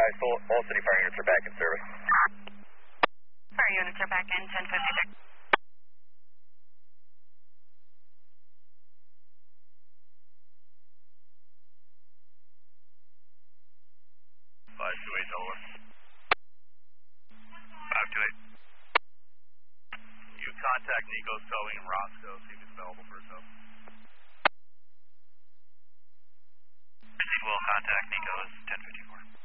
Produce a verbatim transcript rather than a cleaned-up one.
advised, all, all city fire units are back in service. Fire units are back in, ten fifty-six. five two eight Delaware. five two eight. You contact Nico Towing in Roscoe, see if he's available for his help. We'll contact Nico, ten fifty-four.